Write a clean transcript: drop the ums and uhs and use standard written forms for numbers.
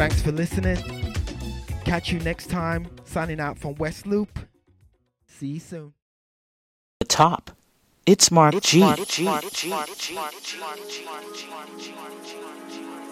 Thanks for listening. Catch you next time. Signing out from West Loop. See you soon. The top. It's Mark G.